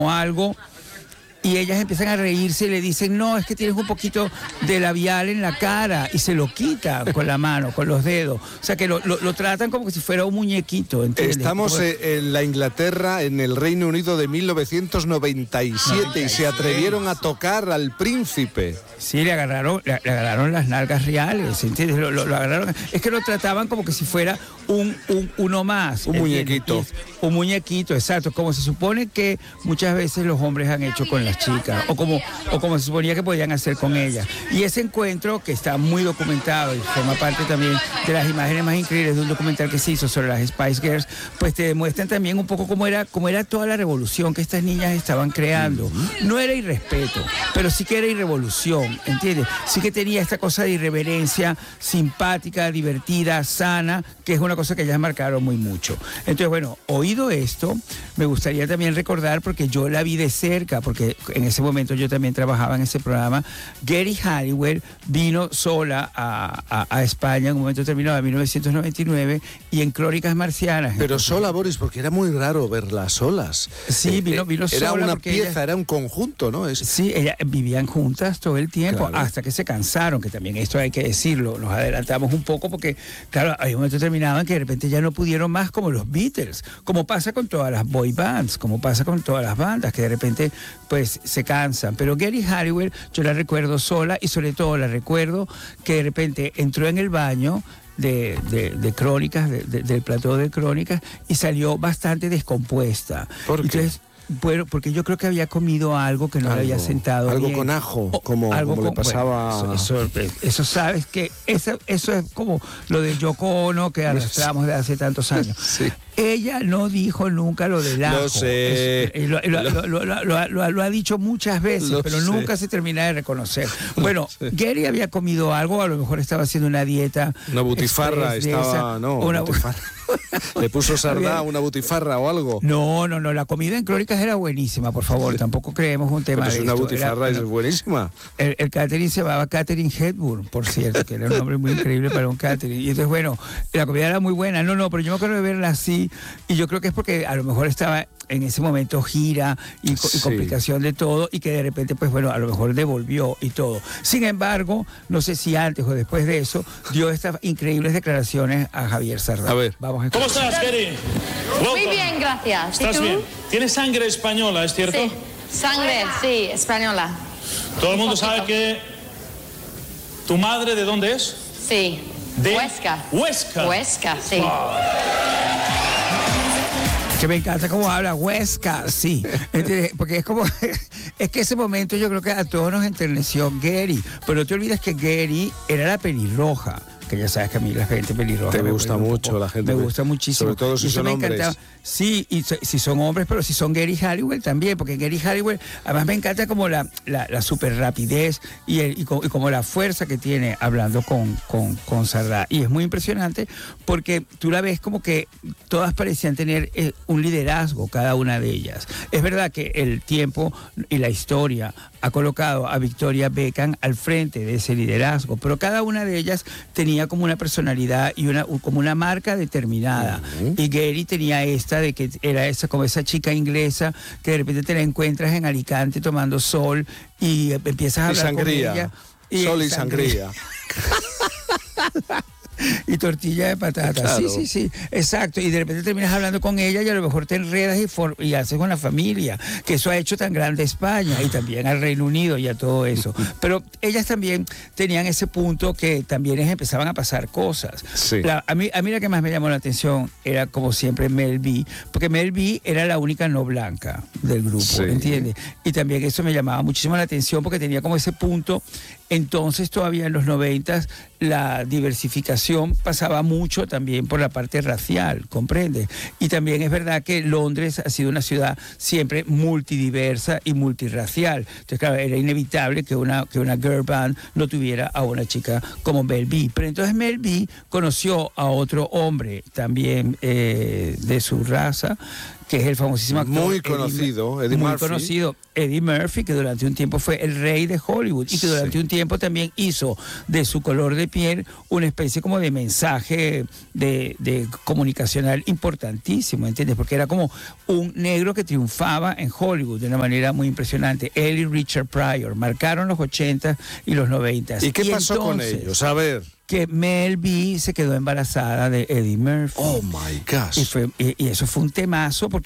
algo. Y ellas empiezan a reírse y le dicen, no, es que tienes un poquito de labial en la cara, y se lo quitan con la mano, con los dedos. O sea que lo tratan como si fuera un muñequito, ¿entiendes? Estamos en la Inglaterra, en el Reino Unido de 1997, y se atrevieron a tocar al príncipe. Sí, le agarraron las nalgas reales, ¿entiendes? Lo agarraron. Es que lo trataban como que si fuera uno más. Un muñequito. Un muñequito, exacto. Como se supone que muchas veces los hombres han hecho con las chicas, o como se suponía que podían hacer con ellas. Y ese encuentro, que está muy documentado y forma parte también de las imágenes más increíbles de un documental que se hizo sobre las Spice Girls, pues te demuestran también un poco cómo era toda la revolución que estas niñas estaban creando. No era irrespeto, pero sí que era irrevolución, ¿entiendes? Sí que tenía esta cosa de irreverencia simpática, divertida, sana, que es una cosa que ellas marcaron muy mucho. Entonces, bueno, oído esto, me gustaría también recordar, porque yo la vi de cerca, porque en ese momento yo también trabajaba en ese programa. Geri Halliwell vino sola a España en un momento determinado, en 1999, y en Crónicas Marcianas. Pero sola, Boris, porque era muy raro verlas solas. Sí, vino sola. Era una pieza, era un conjunto, ¿no? Sí, ellas vivían juntas todo el tiempo, claro, hasta que se cansaron, que también esto hay que decirlo, nos adelantamos un poco porque, claro, hay un momento determinado en que de repente ya no pudieron más, como los Beatles, como pasa con todas las boy bands, como pasa con todas las bandas, que de repente pues se cansan. Pero Geri Halliwell yo la recuerdo sola, y sobre todo la recuerdo que de repente entró en el baño de Crónicas, del plató de Crónicas, y salió bastante descompuesta. ¿Por qué? Entonces, bueno, porque yo creo que había comido algo que no le había sentado algo bien. Con ajo, como le pasaba. Bueno, eso sabes que eso es como lo de Yoko Ono, que arrastramos de hace tantos años. Sí. Ella no dijo nunca lo del ajo. Lo sé. Lo ha dicho muchas veces, pero nunca se termina de reconocer. Bueno, Geri había comido algo, a lo mejor estaba haciendo una dieta. Una butifarra, una butifarra. ¿Le puso sardá una butifarra o algo? No, la comida en Crónicas era buenísima, por favor, tampoco creemos un tema pero de una esto. butifarra es buenísima. El catering se llamaba Catering Hepburn, por cierto, que era un nombre muy increíble para un catering. Y entonces, bueno, la comida era muy buena. Pero yo me acuerdo de verla así, y yo creo que es porque a lo mejor estaba en ese momento gira y complicación de todo, y que de repente, pues bueno, a lo mejor devolvió y todo. Sin embargo, no sé si antes o después de eso, dio estas increíbles declaraciones a Javier Sardá. A ver. Vamos a ¿Cómo estás, Geri? Muy bien, gracias. ¿Estás bien? ¿Tienes sangre española, es cierto? Sí, sangre, sí, española. Todo el mundo sabe que tu madre, ¿de dónde es? Sí. De Huesca. Huesca, sí. Que me encanta cómo habla Huesca, sí. ¿Entiendes? Porque es como, es que ese momento yo creo que a todos nos enterneció Geri, pero no te olvides que Geri era la pelirroja, que ya sabes que a mí la gente pelirroja te gusta mucho, la gente me gusta muchísimo, sobre todo si son hombres. Sí, y si son hombres, pero si son Geri Halliwell también, porque Geri Halliwell además me encanta como la super rapidez y como la fuerza que tiene hablando con Sardá, y es muy impresionante porque tú la ves como que todas parecían tener un liderazgo, cada una de ellas. Es verdad que el tiempo y la historia ha colocado a Victoria Beckham al frente de ese liderazgo, pero cada una de ellas tenía como una personalidad y como una marca determinada. Y Geri tenía de que era como esa chica inglesa que de repente te la encuentras en Alicante tomando sol y empiezas a hablar sangría, con ella. Sol y sangría. Y tortilla de patata. Claro. Sí, exacto. Y de repente terminas hablando con ella y a lo mejor te enredas y haces con la familia, que eso ha hecho tan grande a España y también al Reino Unido y a todo eso. Pero ellas también tenían ese punto que también les empezaban a pasar cosas. Sí. A mí la que más me llamó la atención era, como siempre, Mel B, porque Mel B era la única no blanca del grupo, ¿entiendes? Y también eso me llamaba muchísimo la atención porque tenía como ese punto. Entonces, todavía en los 90s, la diversificación pasaba mucho también por la parte racial, ¿comprende? Y también es verdad que Londres ha sido una ciudad siempre multidiversa y multirracial. Entonces, claro, era inevitable que una girl band no tuviera a una chica como Mel B. Pero entonces Mel B conoció a otro hombre también de su raza, que es el famosísimo actor. Muy conocido, Eddie muy Murphy. conocido, Eddie Murphy, que durante un tiempo fue el rey de Hollywood y que durante un tiempo también hizo de su color de piel una especie como de mensaje de comunicacional importantísimo, ¿entiendes? Porque era como un negro que triunfaba en Hollywood de una manera muy impresionante. Él y Richard Pryor marcaron los 80 y los 90. ¿Y qué pasó con entonces, ellos? A ver. Que Mel B se quedó embarazada de Eddie Murphy. Oh my gosh. Y eso fue un temazo porque